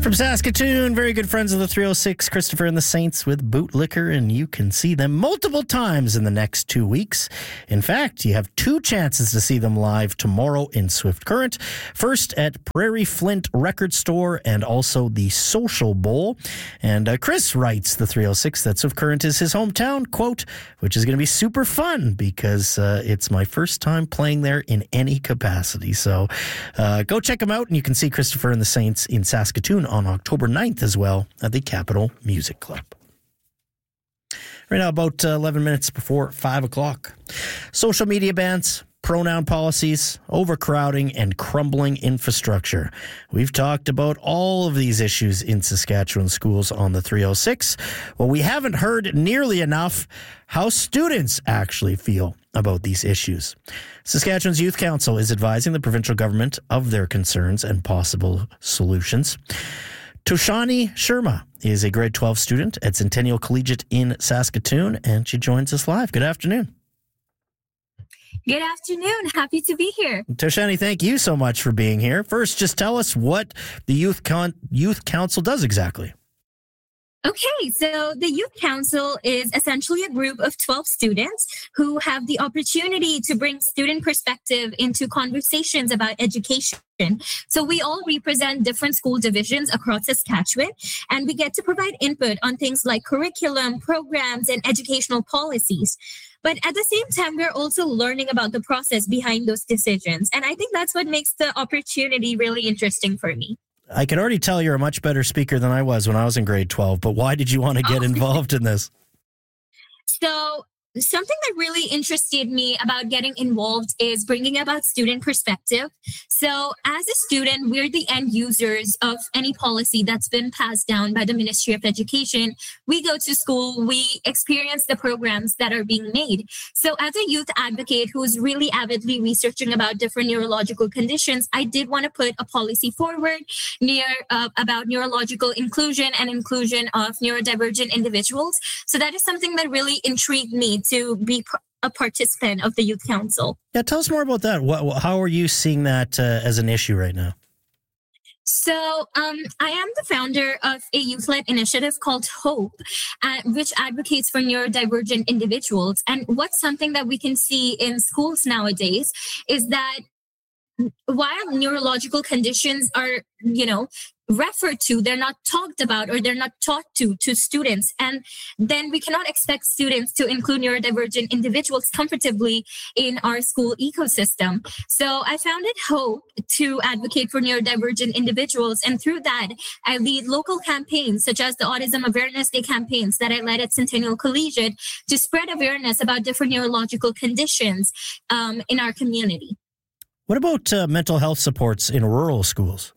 From Saskatoon, very good friends of the 306, Christopher and the Saints with Bootlicker, and you can see them multiple times in the next 2 weeks. In fact, you have 2 chances to see them live tomorrow in Swift Current. First at Prairie Flint Record Store and also the Social Bowl. And Chris writes the 306 that Swift Current is his hometown, quote, which is going to be super fun because it's my first time playing there in any capacity. So go check them out, and you can see Christopher and the Saints in Saskatoon on October 9th as well at the Capitol Music Club. Right now, about 11 minutes before 5 o'clock. Social media bans, pronoun policies, overcrowding, and crumbling infrastructure. We've talked about all of these issues in Saskatchewan schools on the 306. Well, we haven't heard nearly enough how students actually feel about these issues. Saskatchewan's Youth Council is advising the provincial government of their concerns and possible solutions. Toshani Sharma is a grade 12 student at Centennial Collegiate in Saskatoon, and she joins us live. Good afternoon. Good afternoon. Happy to be here. Toshani, thank you so much for being here. First, just tell us what the Youth Council does exactly. Okay, so the Youth Council is essentially a group of 12 students who have the opportunity to bring student perspective into conversations about education. So we all represent different school divisions across Saskatchewan, and we get to provide input on things like curriculum, programs, and educational policies. But at the same time, we're also learning about the process behind those decisions. And I think that's what makes the opportunity really interesting for me. I can already tell you're a much better speaker than I was when I was in grade 12, but why did you want to get involved in this? So something that really interested me about getting involved is bringing about student perspective. So as a student, we're the end users of any policy that's been passed down by the Ministry of Education. We go to school, we experience the programs that are being made. So as a youth advocate who's really avidly researching about different neurological conditions, I did want to put a policy forward about neurological inclusion and inclusion of neurodivergent individuals. So that is something that really intrigued me to be a participant of the Youth Council. Yeah, tell us more about that. How are you seeing that as an issue right now? So I am the founder of a youth-led initiative called HOPE, which advocates for neurodivergent individuals. And what's something that we can see in schools nowadays is that while neurological conditions are, referred to, they're not talked about or they're not taught to students. And then we cannot expect students to include neurodivergent individuals comfortably in our school ecosystem. So I founded HOPE to advocate for neurodivergent individuals. And through that, I lead local campaigns such as the Autism Awareness Day campaigns that I led at Centennial Collegiate to spread awareness about different neurological conditions in our community. What about mental health supports in rural schools?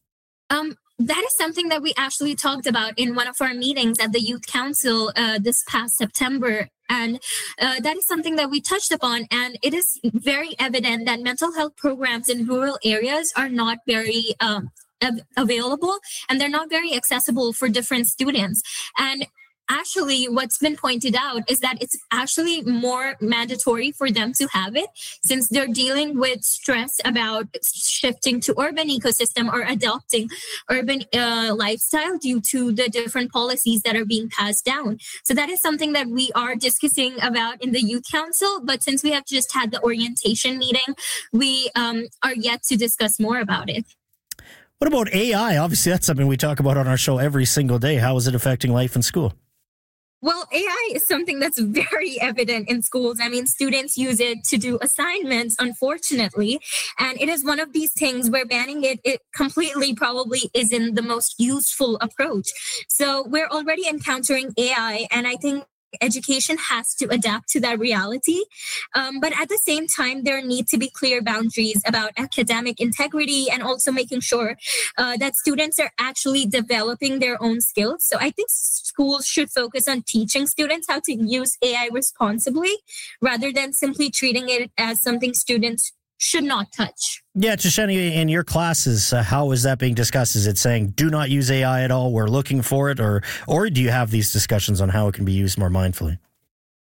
That is something that we actually talked about in one of our meetings at the Youth Council this past September. And that is something that we touched upon. And it is very evident that mental health programs in rural areas are not very available, and they're not very accessible for different students. And actually, what's been pointed out is that it's actually more mandatory for them to have it since they're dealing with stress about shifting to urban ecosystem or adopting urban lifestyle due to the different policies that are being passed down. So that is something that we are discussing about in the Youth Council. But since we have just had the orientation meeting, we are yet to discuss more about it. What about AI? Obviously, that's something we talk about on our show every single day. How is it affecting life in school? Well, AI is something that's very evident in schools. I mean, students use it to do assignments, unfortunately. And it is one of these things where banning it completely probably isn't the most useful approach. So we're already encountering AI, and I think education has to adapt to that reality. But at the same time, there need to be clear boundaries about academic integrity and also making sure that students are actually developing their own skills. So I think schools should focus on teaching students how to use AI responsibly rather than simply treating it as something students should not touch. Yeah, Toshani, in your classes, how is that being discussed? Is it saying do not use AI at all? We're looking for it, or do you have these discussions on how it can be used more mindfully?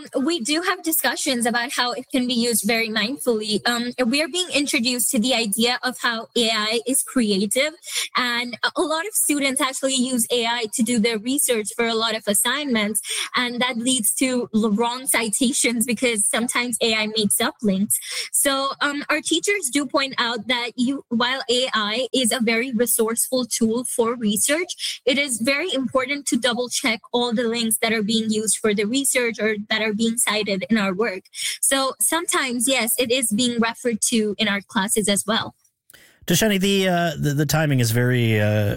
we do have discussions about how it can be used very mindfully. We're being introduced to the idea of how AI is creative, and a lot of students actually use AI to do their research for a lot of assignments, and that leads to wrong citations because sometimes AI makes up links. So our teachers do point out that while AI is a very resourceful tool for research, it is very important to double check all the links that are being used for the research or that are being cited in our work. So sometimes, yes, it is being referred to in our classes as well. Dashani, the timing is very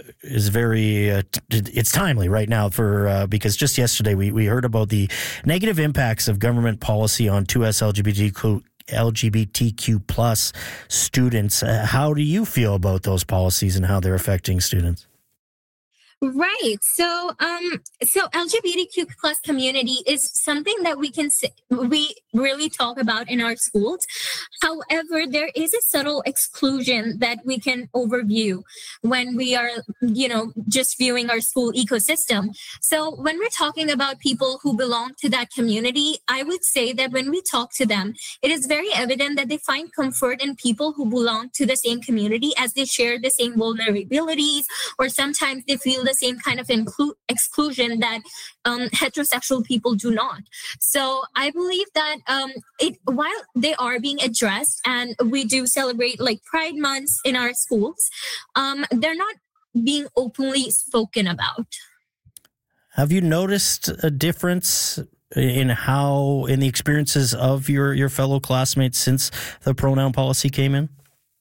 it's timely right now for because just yesterday we heard about the negative impacts of government policy on 2S LGBTQ plus students. How do you feel about those policies and how they're affecting students? Right. So LGBTQ plus community is something that we really talk about in our schools. However, there is a subtle exclusion that we can overview when we are, just viewing our school ecosystem. So when we're talking about people who belong to that community, I would say that when we talk to them, it is very evident that they find comfort in people who belong to the same community as they share the same vulnerabilities, or sometimes they feel the same kind of exclusion that heterosexual people do not. So I believe that while they are being addressed and we do celebrate like Pride months in our schools, they're not being openly spoken about. Have you noticed a difference in the experiences of your fellow classmates since the pronoun policy came in?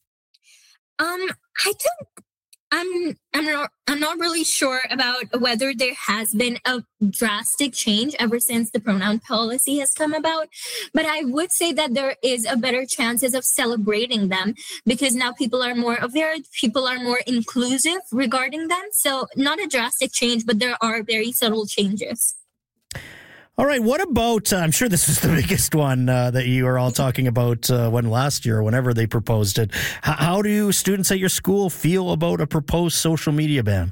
I'm not really sure about whether there has been a drastic change ever since the pronoun policy has come about, but I would say that there is a better chances of celebrating them because now people are more aware, people are more inclusive regarding them. So not a drastic change, but there are very subtle changes. All right. What about, I'm sure this was the biggest one that you are all talking about when last year, whenever they proposed it. How do students at your school feel about a proposed social media ban?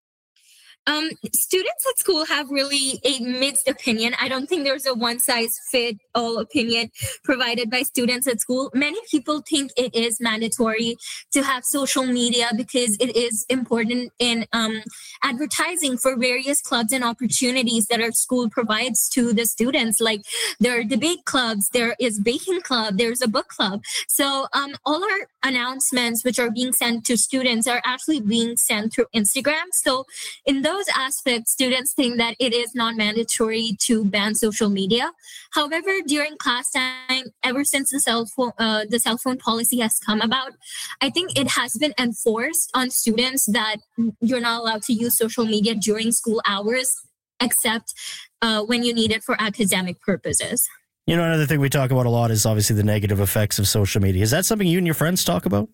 Students at school have really a mixed opinion. I don't think there's a one-size-fits-all opinion provided by students at school. Many people think it is mandatory to have social media because it is important in advertising for various clubs and opportunities that our school provides to the students. Like there are debate clubs, there is baking club, there's a book club. So all our announcements which are being sent to students are actually being sent through Instagram. So in those aspects, students think that it is not mandatory to ban social media. However, during class time, ever since the cell phone policy has come about, I think it has been enforced on students that you're not allowed to use social media during school hours, except when you need it for academic purposes. Another thing we talk about a lot is obviously the negative effects of social media. Is that something you and your friends talk about?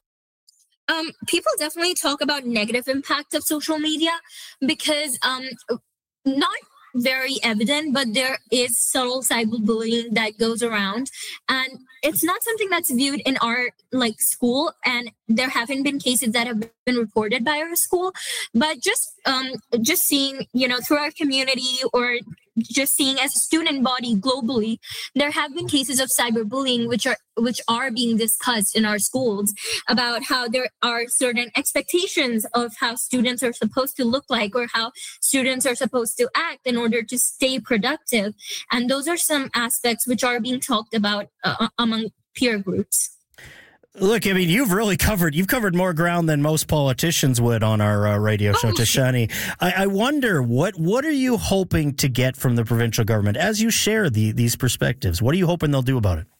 People definitely talk about negative impact of social media because not very evident, but there is subtle cyberbullying that goes around, and it's not something that's viewed in our school, and there haven't been cases that have been reported by our school, but just seeing through our community or just seeing as a student body globally, there have been cases of cyberbullying which are being discussed in our schools about how there are certain expectations of how students are supposed to look like or how students are supposed to act in order to stay productive. And those are some aspects which are being talked about among peer groups. Look, I mean, you've covered more ground than most politicians would on our radio show, Tashani. I wonder, what are you hoping to get from the provincial government as you share these perspectives? What are you hoping they'll do about it?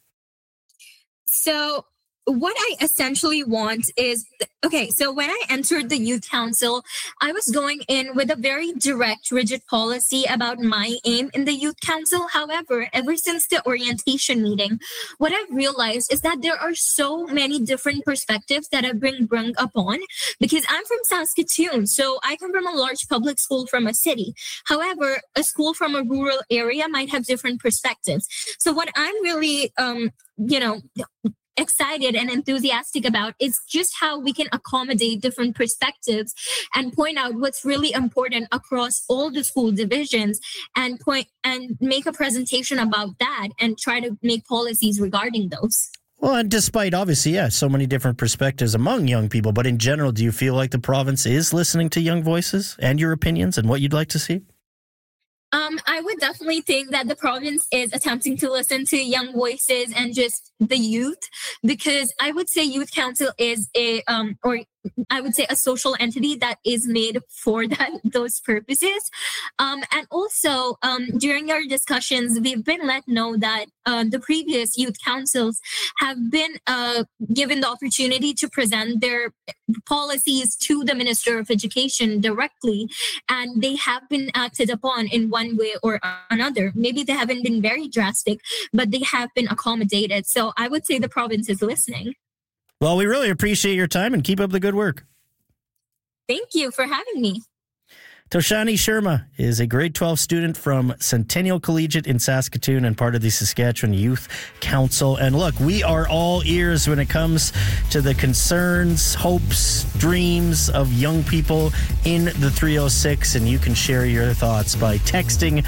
So what I essentially want is, so when I entered the youth council, I was going in with a very direct, rigid policy about my aim in the youth council. However, ever since the orientation meeting, what I've realized is that there are so many different perspectives that have been brought upon because I'm from Saskatoon. So I come from a large public school from a city. However, a school from a rural area might have different perspectives. So what I'm really, excited and enthusiastic about is just how we can accommodate different perspectives and point out what's really important across all the school divisions and make a presentation about that and try to make policies regarding those. Well, and despite obviously, so many different perspectives among young people, but in general, do you feel like the province is listening to young voices and your opinions and what you'd like to see? I would definitely think that the province is attempting to listen to young voices and just the youth, because I would say Youth Council is a social entity that is made for those purposes. And also, during our discussions, we've been let know that the previous youth councils have been given the opportunity to present their policies to the Minister of Education directly, and they have been acted upon in one way or another. Maybe they haven't been very drastic, but they have been accommodated. So I would say the province is listening. Well, we really appreciate your time and keep up the good work. Thank you for having me. Toshani Sharma is a grade 12 student from Centennial Collegiate in Saskatoon and part of the Saskatchewan Youth Council. And look, we are all ears when it comes to the concerns, hopes, dreams of young people in the 306. And you can share your thoughts by texting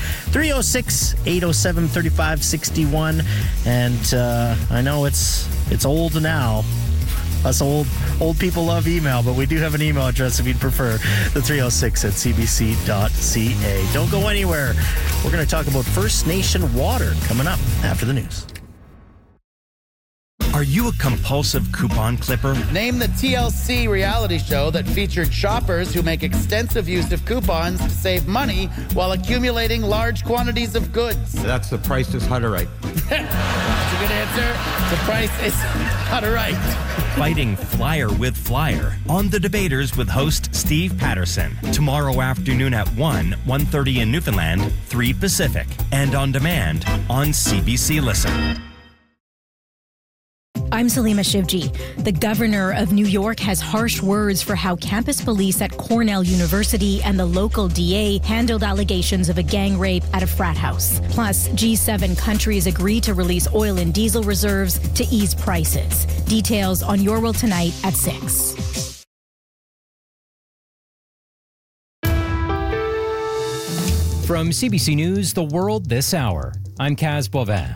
306-807-3561. And I know it's old now. Us old people love email, but we do have an email address if you'd prefer, the 306@cbc.ca. Don't go anywhere. We're going to talk about First Nation water coming up after the news. Are you a compulsive coupon clipper? Name the TLC reality show that featured shoppers who make extensive use of coupons to save money while accumulating large quantities of goods. That's The Price is Hutterite. That's a good answer. The Price is Hutterite. Fighting flyer with flyer on The Debaters with host Steve Patterson. Tomorrow afternoon at 1:30 in Newfoundland, 3 Pacific. And on demand on CBC Listen. I'm Salima Shivji. The governor of New York has harsh words for how campus police at Cornell University and the local DA handled allegations of a gang rape at a frat house. Plus, G7 countries agree to release oil and diesel reserves to ease prices. Details on Your World Tonight at 6. From CBC News, The World This Hour, I'm Kaz Bovin.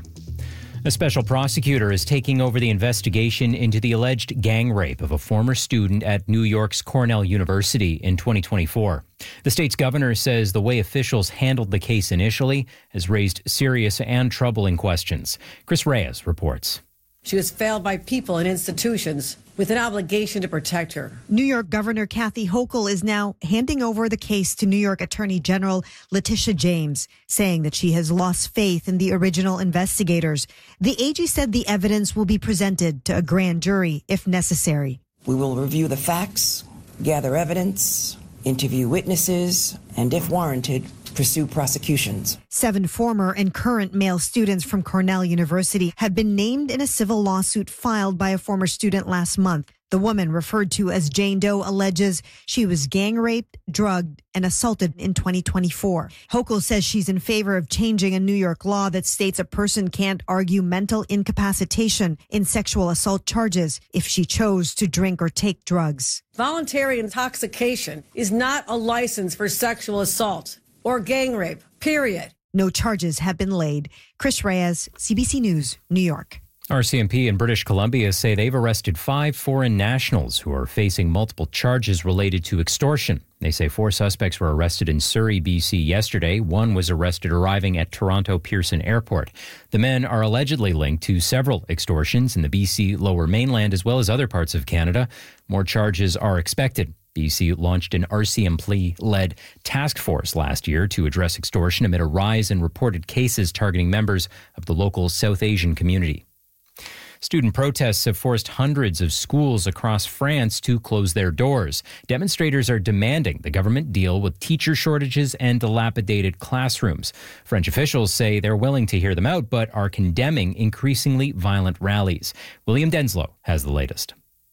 A special prosecutor is taking over the investigation into the alleged gang rape of a former student at New York's Cornell University in 2024. The state's governor says the way officials handled the case initially has raised serious and troubling questions. Chris Reyes reports. She was failed by people and institutions with an obligation to protect her. New York Governor Kathy Hochul is now handing over the case to New York Attorney General Letitia James, saying that she has lost faith in the original investigators. The AG said the evidence will be presented to a grand jury if necessary. We will review the facts, gather evidence, interview witnesses, and if warranted, pursue prosecutions. 7 former and current male students from Cornell University have been named in a civil lawsuit filed by a former student last month. The woman, referred to as Jane Doe, alleges she was gang raped, drugged, and assaulted in 2024. Hochul says she's in favor of changing a New York law that states a person can't argue mental incapacitation in sexual assault charges if she chose to drink or take drugs. Voluntary intoxication is not a license for sexual assault or gang rape, period. No charges have been laid. Chris Reyes, CBC News, New York. RCMP in British Columbia say they've arrested 5 foreign nationals who are facing multiple charges related to extortion. They say 4 suspects were arrested in Surrey, BC yesterday. 1 was arrested arriving at Toronto Pearson Airport. The men are allegedly linked to several extortions in the BC Lower Mainland as well as other parts of Canada. More charges are expected. BC launched an RCMP-led task force last year to address extortion amid a rise in reported cases targeting members of the local South Asian community. Student protests have forced hundreds of schools across France to close their doors. Demonstrators are demanding the government deal with teacher shortages and dilapidated classrooms. French officials say they're willing to hear them out, but are condemning increasingly violent rallies. William Denslow has the latest.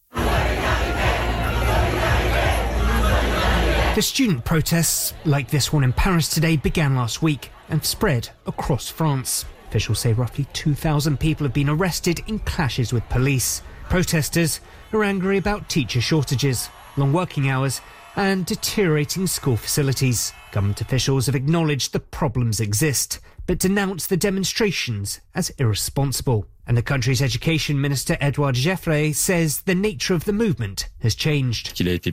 The student protests, like this one in Paris today, began last week and spread across France. Officials say roughly 2,000 people have been arrested in clashes with police. Protesters are angry about teacher shortages, long working hours and deteriorating school facilities. Government officials have acknowledged the problems exist, but denounced the demonstrations as irresponsible. And the country's education minister, Edouard Geoffrey, says the nature of the movement has changed. It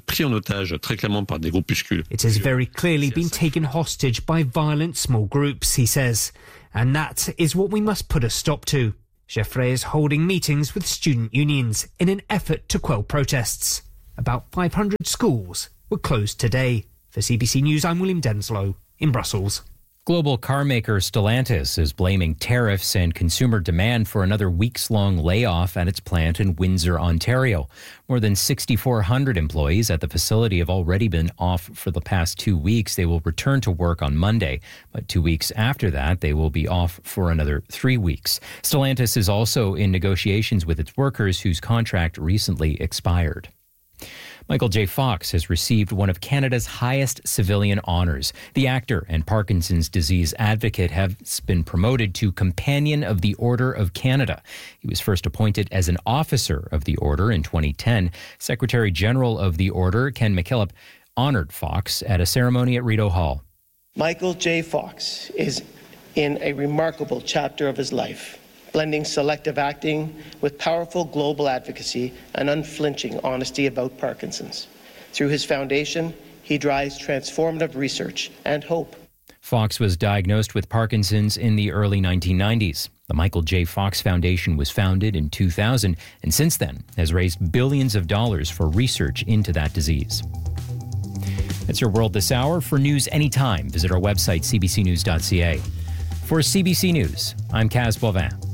has very clearly been taken hostage by violent small groups, he says, and that is what we must put a stop to. Geoffrey is holding meetings with student unions in an effort to quell protests. About 500 schools were closed today. For CBC News, I'm William Denslow in Brussels. Global car maker Stellantis is blaming tariffs and consumer demand for another weeks-long layoff at its plant in Windsor, Ontario. More than 6,400 employees at the facility have already been off for the past 2 weeks. They will return to work on Monday, but 2 weeks after that, they will be off for another 3 weeks. Stellantis is also in negotiations with its workers whose contract recently expired. Michael J. Fox has received one of Canada's highest civilian honours. The actor and Parkinson's disease advocate has been promoted to Companion of the Order of Canada. He was first appointed as an officer of the Order in 2010. Secretary General of the Order, Ken McKillop, honoured Fox at a ceremony at Rideau Hall. Michael J. Fox is in a remarkable chapter of his life, blending selective acting with powerful global advocacy and unflinching honesty about Parkinson's. Through his foundation, he drives transformative research and hope. Fox was diagnosed with Parkinson's in the early 1990s. The Michael J. Fox Foundation was founded in 2000 and since then has raised billions of dollars for research into that disease. That's your World This Hour. For news anytime, visit our website, cbcnews.ca. For CBC News, I'm Kaz Bovin.